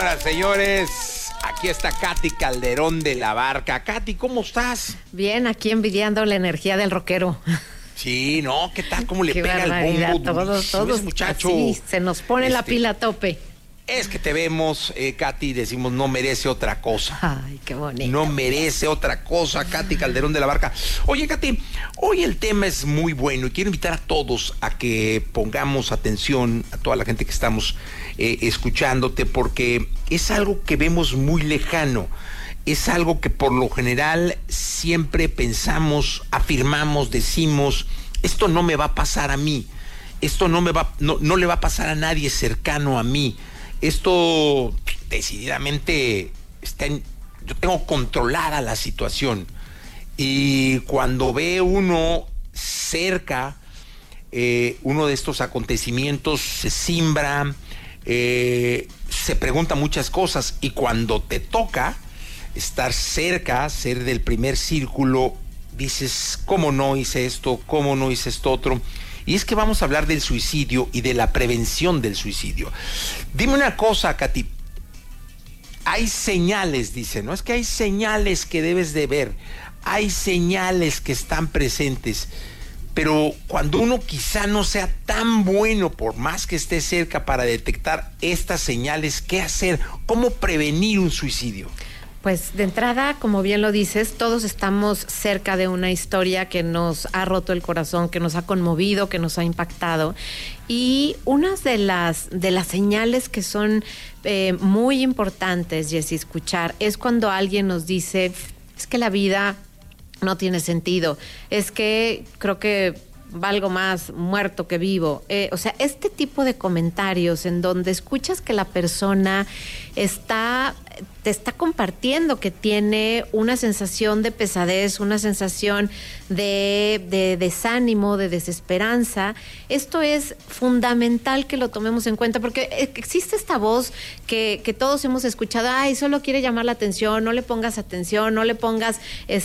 Señoras, señores, aquí está Katy Calderón de la Barca. Katy, ¿cómo estás? Bien, aquí envidiando la energía del rockero. Sí, ¿no? ¿Qué tal? ¿Cómo le Qué pega el bombo? Todos, muchacho. Sí, se nos pone la pila a tope. Es que te vemos, Katy, decimos, no merece otra cosa. Ay, qué bonito. No merece otra cosa, Katy Calderón de la Barca. Oye, Katy, hoy el tema es muy bueno y quiero invitar a todos a que pongamos atención, a toda la gente que estamos escuchándote, porque es algo que vemos muy lejano. Es algo que por lo general siempre pensamos, afirmamos, decimos, esto no me va a pasar a mí, esto no le va a pasar a nadie cercano a mí. Esto decididamente yo tengo controlada la situación, y cuando ve uno cerca uno de estos acontecimientos, se simbra, se pregunta muchas cosas, y cuando te toca estar cerca, ser del primer círculo, dices, ¿cómo no hice esto? ¿Cómo no hice esto otro? Y es que vamos a hablar del suicidio y de la prevención del suicidio. Dime una cosa, Katy. Hay señales, dice, ¿no? Es que hay señales que debes de ver. Hay señales que están presentes. Pero cuando uno quizá no sea tan bueno, por más que esté cerca, para detectar estas señales, ¿qué hacer? ¿Cómo prevenir un suicidio? Pues de entrada, como bien lo dices, todos estamos cerca de una historia que nos ha roto el corazón, que nos ha conmovido, que nos ha impactado. Y una de las señales que son muy importantes, Jessy, escuchar, es cuando alguien nos dice, es que la vida no tiene sentido, es que creo que valgo más muerto que vivo. O sea, este tipo de comentarios en donde escuchas que la persona te está compartiendo que tiene una sensación de pesadez, una sensación de desánimo, de desesperanza. Esto es fundamental que lo tomemos en cuenta, porque existe esta voz que todos hemos escuchado, ay, solo quiere llamar la atención, no le pongas atención, no le pongas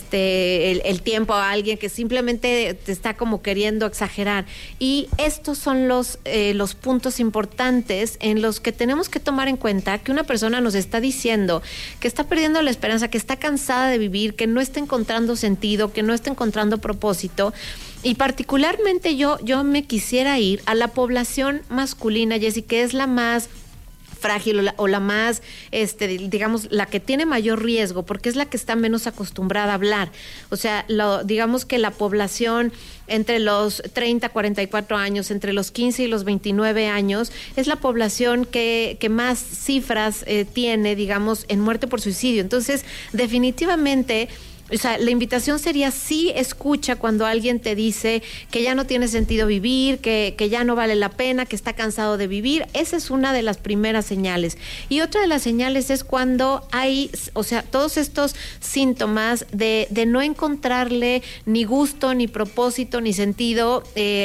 el tiempo a alguien que simplemente te está como queriendo exagerar. Y estos son los puntos importantes en los que tenemos que tomar en cuenta que una persona nos está diciendo que está perdiendo la esperanza, que está cansada de vivir, que no está encontrando sentido, que no está encontrando propósito. Y particularmente yo me quisiera ir a la población masculina, Jessy, que es la más frágil o la más, digamos, la que tiene mayor riesgo, porque es la que está menos acostumbrada a hablar. O sea, digamos que la población entre los 30, 44 años, entre los 15 y los 29 años, es la población que más cifras tiene, digamos, en muerte por suicidio. Entonces, definitivamente, o sea, la invitación sería, sí, escucha cuando alguien te dice que ya no tiene sentido vivir, que ya no vale la pena, que está cansado de vivir. Esa es una de las primeras señales. Y otra de las señales es cuando hay, o sea, todos estos síntomas de no encontrarle ni gusto, ni propósito, ni sentido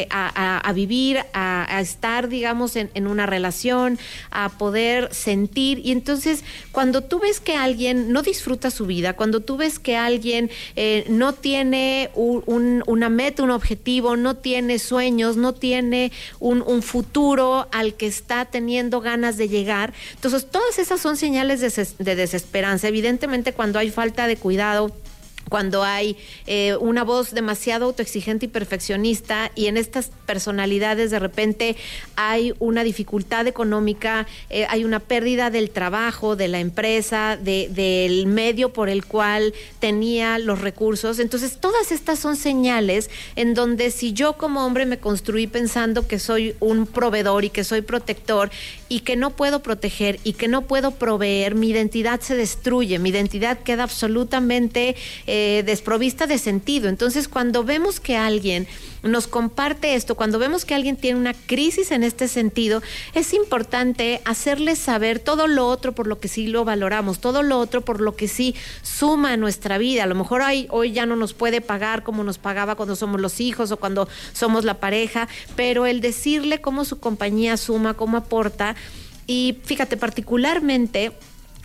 a vivir, a estar, digamos, en una relación, a poder sentir. Y entonces, cuando tú ves que alguien no disfruta su vida, cuando tú ves que alguien no tiene una meta, un objetivo, no tiene sueños, no tiene un futuro al que está teniendo ganas de llegar. Entonces, todas esas son señales de desesperanza. Evidentemente, cuando hay falta de cuidado, cuando hay una voz demasiado autoexigente y perfeccionista, y en estas personalidades de repente hay una dificultad económica, hay una pérdida del trabajo, de la empresa, del medio por el cual tenía los recursos. Entonces, todas estas son señales en donde, si yo como hombre me construí pensando que soy un proveedor y que soy protector y que no puedo proteger y que no puedo proveer, mi identidad se destruye, mi identidad queda absolutamente desprovista de sentido. Entonces, cuando vemos que alguien nos comparte esto, cuando vemos que alguien tiene una crisis en este sentido, es importante hacerles saber todo lo otro por lo que sí lo valoramos, todo lo otro por lo que sí suma a nuestra vida. A lo mejor hoy ya no nos puede pagar como nos pagaba cuando somos los hijos o cuando somos la pareja, pero el decirle cómo su compañía suma, cómo aporta. Y fíjate, particularmente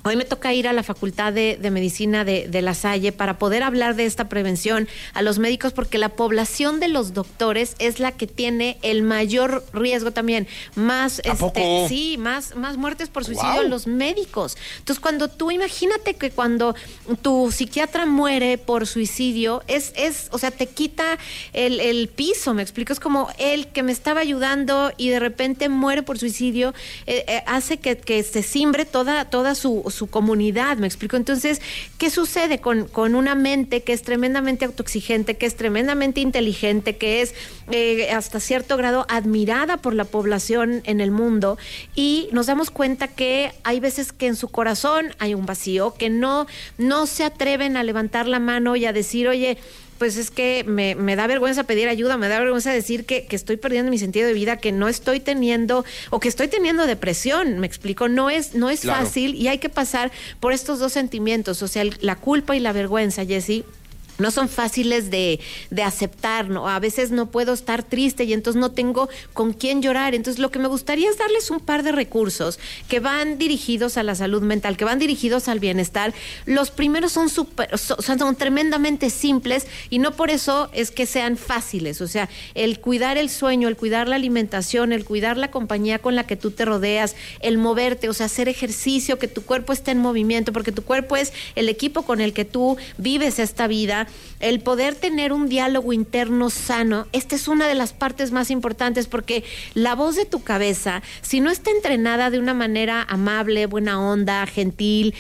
Hoy me toca ir a la Facultad de Medicina de La Salle para poder hablar de esta prevención a los médicos, porque la población de los doctores es la que tiene el mayor riesgo también. Más, ¿A poco? sí, más muertes por suicidio en los médicos. Entonces, cuando tú, imagínate que cuando tu psiquiatra muere por suicidio, o sea, te quita el piso, me explico, es como el que me estaba ayudando y de repente muere por suicidio, hace que se cimbre toda su comunidad, me explico. Entonces, ¿qué sucede con una mente que es tremendamente autoexigente, que es tremendamente inteligente, que es hasta cierto grado admirada por la población en el mundo? Y nos damos cuenta que hay veces que en su corazón hay un vacío, que no se atreven a levantar la mano y a decir, oye, pues es que me da vergüenza pedir ayuda, me da vergüenza decir que estoy perdiendo mi sentido de vida, que no estoy teniendo, o que estoy teniendo depresión, me explico. No es claro, fácil, y hay que pasar por estos dos sentimientos, o sea, la culpa y la vergüenza, Jessy. No son fáciles de aceptar, ¿no? A veces no puedo estar triste y entonces no tengo con quién llorar. Entonces, lo que me gustaría es darles un par de recursos que van dirigidos a la salud mental, que van dirigidos al bienestar. Los primeros son tremendamente simples, y no por eso es que sean fáciles. O sea, el cuidar el sueño, el cuidar la alimentación, el cuidar la compañía con la que tú te rodeas, el moverte, o sea, hacer ejercicio, que tu cuerpo esté en movimiento, porque tu cuerpo es el equipo con el que tú vives esta vida. El poder tener un diálogo interno sano, esta es una de las partes más importantes, porque la voz de tu cabeza, si no está entrenada de una manera amable, buena onda, gentil,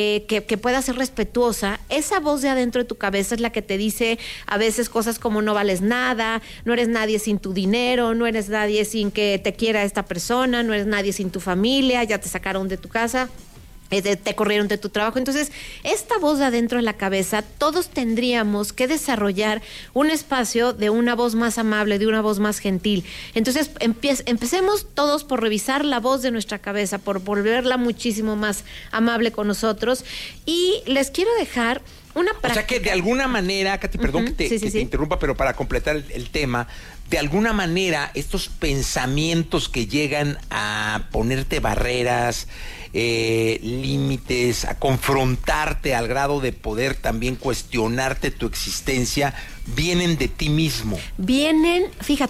que pueda ser respetuosa, esa voz de adentro de tu cabeza es la que te dice a veces cosas como no vales nada, no eres nadie sin tu dinero, no eres nadie sin que te quiera esta persona, no eres nadie sin tu familia, ya te sacaron de tu casa, te corrieron de tu trabajo. Entonces, esta voz de adentro de la cabeza, todos tendríamos que desarrollar un espacio de una voz más amable, de una voz más gentil. Entonces, empecemos todos por revisar la voz de nuestra cabeza, por volverla muchísimo más amable con nosotros. Y les quiero dejar una práctica. O sea que de alguna manera, Katy, perdón que te interrumpa, pero para completar el tema, de alguna manera estos pensamientos que llegan a ponerte barreras, límites, a confrontarte al grado de poder también cuestionarte tu existencia, vienen de ti mismo. Vienen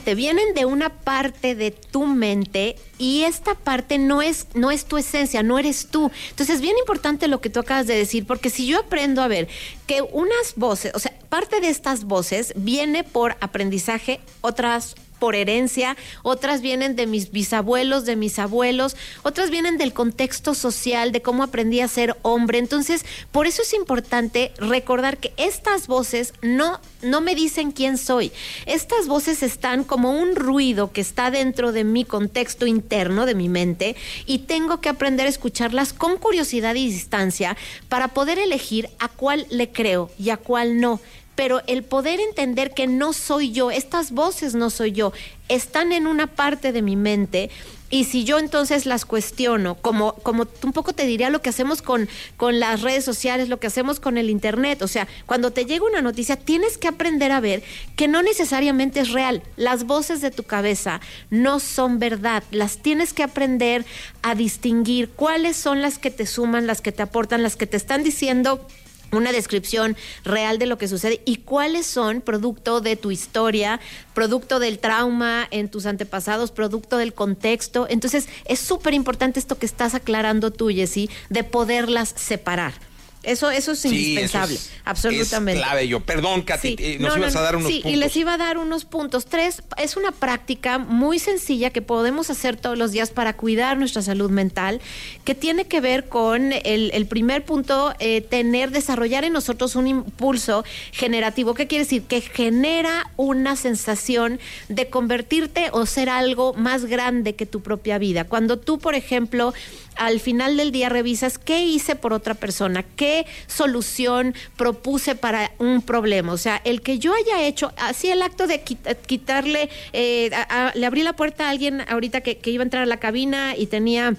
de una parte de tu mente, y esta parte no es tu esencia, no eres tú. Entonces es bien importante lo que tú acabas de decir, porque si yo aprendo a ver que unas voces, o sea, parte de estas voces viene por aprendizaje, otras por herencia, otras vienen de mis bisabuelos, de mis abuelos, otras vienen del contexto social, de cómo aprendí a ser hombre. Entonces, por eso es importante recordar que estas voces no me dicen quién soy. Estas voces están como un ruido que está dentro de mi contexto interno, de mi mente, y tengo que aprender a escucharlas con curiosidad y distancia para poder elegir a cuál le creo y a cuál no. Pero el poder entender que no soy yo, estas voces no soy yo, están en una parte de mi mente, y si yo entonces las cuestiono, como un poco te diría lo que hacemos con las redes sociales, lo que hacemos con el internet, o sea, cuando te llega una noticia tienes que aprender a ver que no necesariamente es real. Las voces de tu cabeza no son verdad, las tienes que aprender a distinguir cuáles son las que te suman, las que te aportan, las que te están diciendo una descripción real de lo que sucede, y cuáles son producto de tu historia, producto del trauma en tus antepasados, producto del contexto. Entonces es súper importante esto que estás aclarando tú, Jessy, de poderlas separar. Eso es indispensable, eso absolutamente. Es clave. Perdón, Katy, nos ibas a dar unos puntos. Sí, y les iba a dar unos puntos. 3, es una práctica muy sencilla que podemos hacer todos los días para cuidar nuestra salud mental, que tiene que ver con el primer punto, desarrollar en nosotros un impulso generativo. ¿Qué quiere decir? Que genera una sensación de convertirte o ser algo más grande que tu propia vida. Cuando tú, por ejemplo, al final del día revisas qué hice por otra persona, qué solución propuse para un problema. O sea, el que yo haya hecho, así el acto de quitarle, le abrí la puerta a alguien ahorita que iba a entrar a la cabina y tenía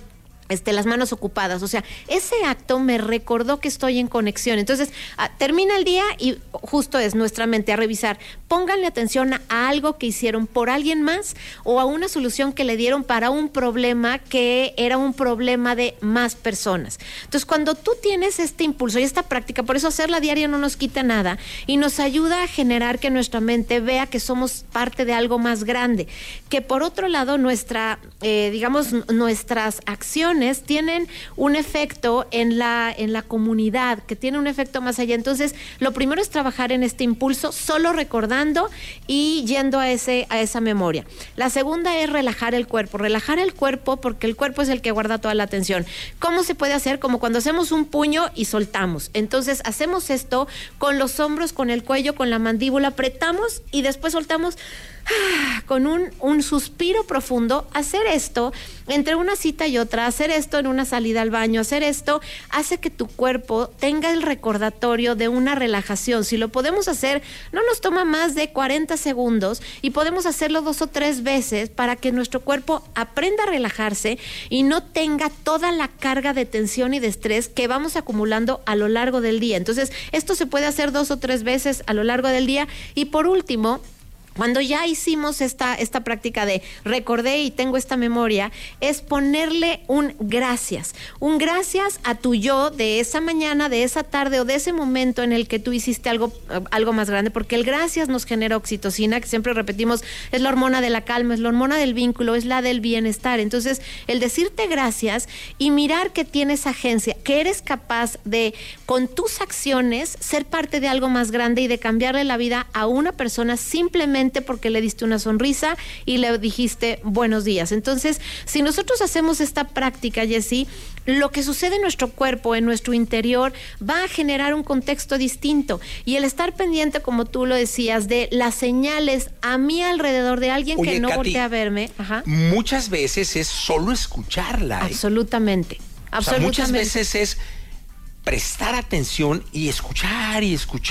las manos ocupadas, o sea, ese acto me recordó que estoy en conexión. Entonces, termina el día y justo es nuestra mente a revisar. Pónganle atención a algo que hicieron por alguien más o a una solución que le dieron para un problema que era un problema de más personas. Entonces, cuando tú tienes este impulso y esta práctica, por eso hacerla diaria no nos quita nada y nos ayuda a generar que nuestra mente vea que somos parte de algo más grande, que por otro lado nuestras acciones tienen un efecto en la comunidad, que tiene un efecto más allá. Entonces, lo primero es trabajar en este impulso, solo recordando y yendo a esa memoria. La segunda es relajar el cuerpo, porque el cuerpo es el que guarda toda la atención. ¿Cómo se puede hacer? Como cuando hacemos un puño y soltamos. Entonces, hacemos esto con los hombros, con el cuello, con la mandíbula, apretamos y después soltamos con un suspiro profundo. Hacer esto entre una cita y otra, hacer esto en una salida al baño, hacer esto hace que tu cuerpo tenga el recordatorio de una relajación. Si lo podemos hacer, no nos toma más de 40 segundos y podemos hacerlo 2 o 3 veces para que nuestro cuerpo aprenda a relajarse y no tenga toda la carga de tensión y de estrés que vamos acumulando a lo largo del día. Entonces, esto se puede hacer 2 o 3 veces a lo largo del día. Y por último, cuando ya hicimos esta práctica de recordé y tengo esta memoria, es ponerle un gracias a tu yo de esa mañana, de esa tarde o de ese momento en el que tú hiciste algo más grande, porque el gracias nos genera oxitocina, que siempre repetimos, es la hormona de la calma, es la hormona del vínculo, es la del bienestar. Entonces, el decirte gracias y mirar que tienes agencia, que eres capaz de, con tus acciones, ser parte de algo más grande y de cambiarle la vida a una persona simplemente porque le diste una sonrisa y le dijiste buenos días. Entonces, si nosotros hacemos esta práctica, Jessy, lo que sucede en nuestro cuerpo, en nuestro interior, va a generar un contexto distinto. Y el estar pendiente, como tú lo decías, de las señales a mi alrededor de alguien que no voltea a verme. Ajá. Muchas veces es solo escucharla. Absolutamente. O sea, muchas veces es prestar atención y escuchar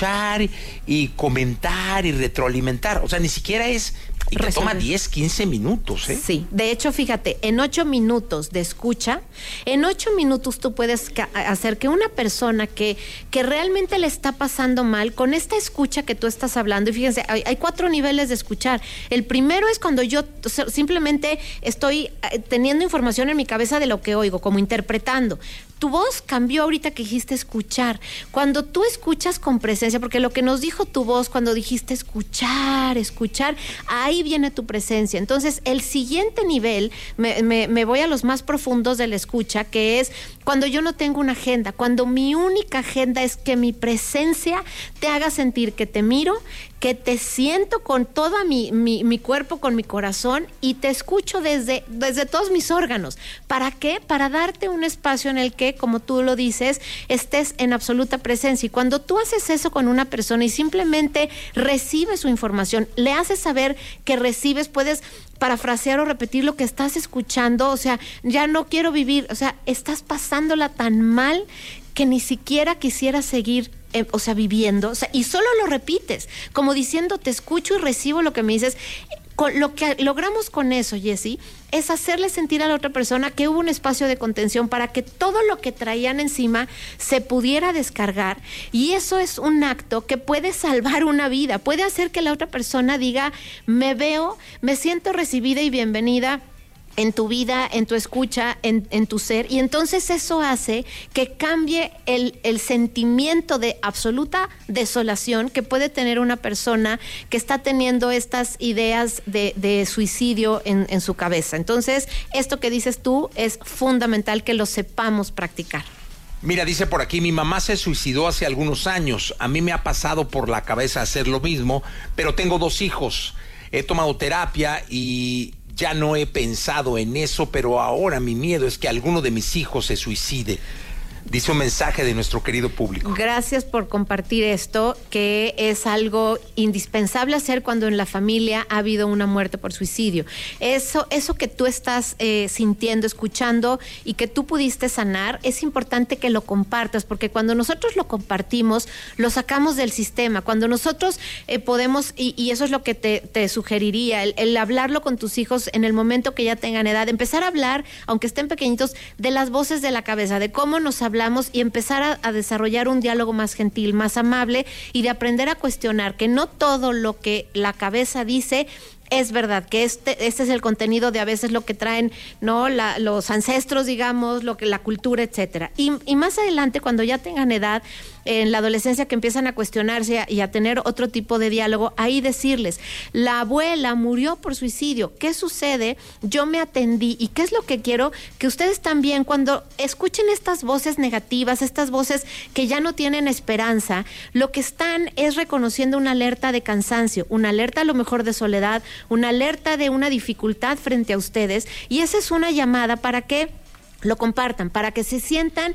y comentar y retroalimentar. O sea, ni siquiera es... Y te toma 10, 15 minutos, ¿eh? Sí, de hecho, fíjate, en 8 minutos de escucha, en 8 minutos tú puedes hacer que una persona que realmente le está pasando mal, con esta escucha que tú estás hablando, y fíjense, hay 4 niveles de escuchar. El primero es cuando yo simplemente estoy teniendo información en mi cabeza de lo que oigo, como interpretando. Tu voz cambió ahorita que dijiste escuchar. Cuando tú escuchas con presencia, porque lo que nos dijo tu voz cuando dijiste escuchar, ahí viene tu presencia. Entonces, el siguiente nivel, me voy a los más profundos de la escucha, que es cuando yo no tengo una agenda, cuando mi única agenda es que mi presencia te haga sentir que te miro, que te siento con todo mi cuerpo, con mi corazón, y te escucho desde todos mis órganos. ¿Para qué? Para darte un espacio en el que, como tú lo dices, estés en absoluta presencia. Y cuando tú haces eso con una persona y simplemente recibes su información, le haces saber que recibes, puedes parafrasear o repetir lo que estás escuchando. O sea, ya no quiero vivir, o sea, estás pasándola tan mal que ni siquiera quisieras seguir viviendo, y solo lo repites, como diciendo, te escucho y recibo lo que me dices. Lo que logramos con eso, Jessy, es hacerle sentir a la otra persona que hubo un espacio de contención para que todo lo que traían encima se pudiera descargar, y eso es un acto que puede salvar una vida, puede hacer que la otra persona diga, me siento recibida y bienvenida en tu vida, en tu escucha, en tu ser, y entonces eso hace que cambie el sentimiento de absoluta desolación que puede tener una persona que está teniendo estas ideas de suicidio en su cabeza. Entonces, esto que dices tú es fundamental que lo sepamos practicar. Mira, dice por aquí, mi mamá se suicidó hace algunos años. A mí me ha pasado por la cabeza hacer lo mismo, pero tengo 2 hijos. He tomado terapia y ya no he pensado en eso, pero ahora mi miedo es que alguno de mis hijos se suicide. dice un mensaje de nuestro querido público. Gracias por compartir esto, que es algo indispensable hacer cuando en la familia ha habido una muerte por suicidio. Eso que tú estás sintiendo, escuchando y que tú pudiste sanar, es importante que lo compartas, porque cuando nosotros lo compartimos, lo sacamos del sistema. Cuando nosotros podemos, y eso es lo que te sugeriría, el hablarlo con tus hijos en el momento que ya tengan edad, empezar a hablar, aunque estén pequeñitos, de las voces de la cabeza, de cómo nos hablamos y empezar a desarrollar un diálogo más gentil, más amable, y de aprender a cuestionar que no todo lo que la cabeza dice es verdad, que este es el contenido de a veces lo que traen, ¿no? Los ancestros, digamos, lo que la cultura, etcétera. Y más adelante, cuando ya tengan edad, en la adolescencia, que empiezan a cuestionarse y a tener otro tipo de diálogo, ahí decirles, la abuela murió por suicidio, ¿qué sucede? Yo me atendí, ¿y qué es lo que quiero? Que ustedes también, cuando escuchen estas voces negativas, estas voces que ya no tienen esperanza, lo que están es reconociendo una alerta de cansancio, una alerta a lo mejor de soledad, una alerta de una dificultad frente a ustedes, y esa es una llamada para que lo compartan, para que se sientan,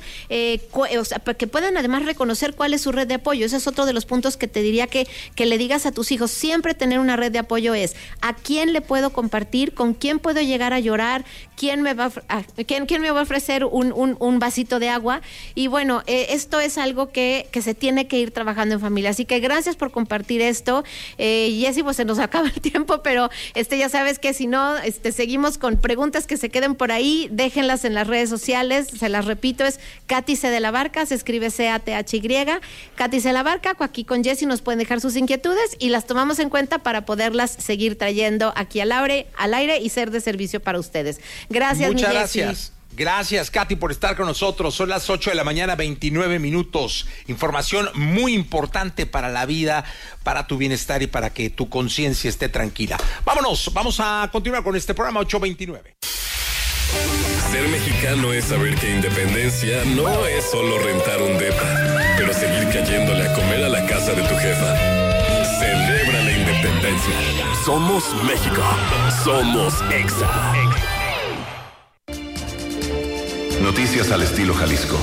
para que puedan además reconocer cuál es su red de apoyo. Ese es otro de los puntos que te diría que le digas a tus hijos. Siempre tener una red de apoyo es a quién le puedo compartir, con quién puedo llegar a llorar, quién me va a ofrecer un vasito de agua. Y bueno, esto es algo que se tiene que ir trabajando en familia. Así que gracias por compartir esto. Jessy, pues se nos acaba el tiempo, pero ya sabes que si no, seguimos con preguntas que se queden por ahí, déjenlas en las redes sociales. Se las repito, es Katy C. de la Barca, se escribe C-A-T-H-Y, Katy C. de la Barca. Aquí con Jessy nos pueden dejar sus inquietudes y las tomamos en cuenta para poderlas seguir trayendo aquí al aire y ser de servicio para ustedes. Gracias, muchas mi gracias. Gracias, Katy, por estar con nosotros. Son las 8:29 a.m. Información muy importante para la vida, para tu bienestar y para que tu conciencia esté tranquila. Vamos a continuar con este programa 8:29. Ser mexicano es saber que independencia no es solo rentar un depa, pero seguir cayéndole a comer a la casa de tu jefa. Celebra la independencia. Somos México. Somos Exa. Noticias al estilo Jalisco.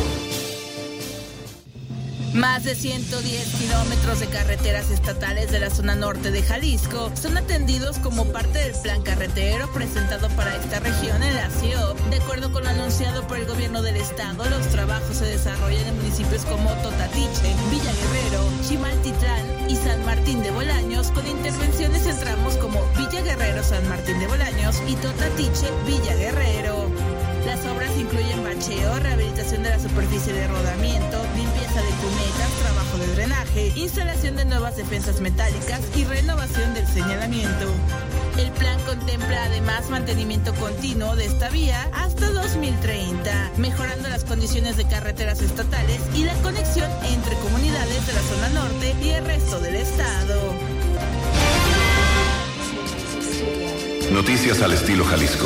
Más de 110 kilómetros de carreteras estatales de la zona norte de Jalisco son atendidos como parte del plan carretero presentado para esta región en la CIO. De acuerdo con lo anunciado por el gobierno del estado, los trabajos se desarrollan en municipios como Totatiche, Villa Guerrero, Chimaltitlán y San Martín de Bolaños, con intervenciones en tramos como Villa Guerrero, San Martín de Bolaños y Totatiche, Villa Guerrero. Las obras incluyen bacheo, rehabilitación de la superficie de rodamiento, limpieza de cunetas, trabajo de drenaje, instalación de nuevas defensas metálicas y renovación del señalamiento. El plan contempla además mantenimiento continuo de esta vía hasta 2030, mejorando las condiciones de carreteras estatales y la conexión entre comunidades de la zona norte y el resto del estado. Noticias al estilo Jalisco.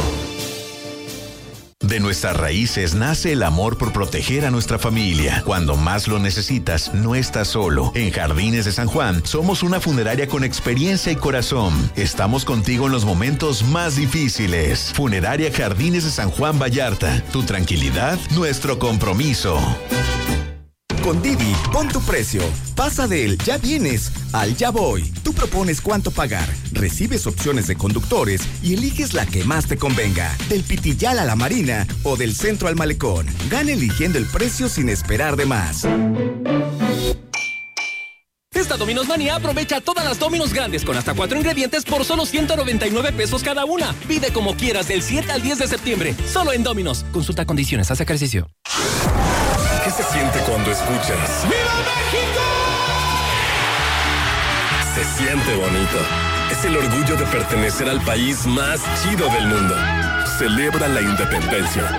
De nuestras raíces nace el amor por proteger a nuestra familia. Cuando más lo necesitas, no estás solo. En Jardines de San Juan, somos una funeraria con experiencia y corazón. Estamos contigo en los momentos más difíciles. Funeraria Jardines de San Juan Vallarta. Tu tranquilidad, nuestro compromiso. Con Didi, pon tu precio. Pasa del ya vienes al ya voy. Tú propones cuánto pagar, recibes opciones de conductores y eliges la que más te convenga. Del Pitillal a la Marina o del centro al Malecón. Gana eligiendo el precio sin esperar de más. Esta Domino's Manía aprovecha todas las Domino's grandes con hasta 4 ingredientes por solo 199 pesos cada una. Pide como quieras del 7 al 10 de septiembre. Solo en Domino's. Consulta condiciones. Haz ejercicio. ¿Qué se siente cuando escuchas ¡Viva México! Se siente bonito. Es el orgullo de pertenecer al país más chido del mundo. Celebra la independencia.